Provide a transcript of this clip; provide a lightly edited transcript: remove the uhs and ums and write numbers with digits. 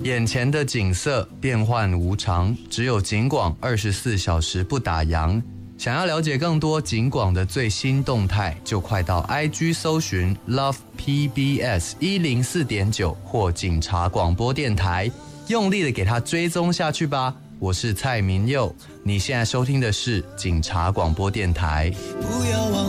眼前的景色变幻无常，只有警广24小时不打烊。想要了解更多警广的最新动态，就快到 IG 搜寻 Love PBS 104.9或警察广播电台，用力的给它追踪下去吧。我是蔡明佑，你现在收听的是警察广播电台。不要忘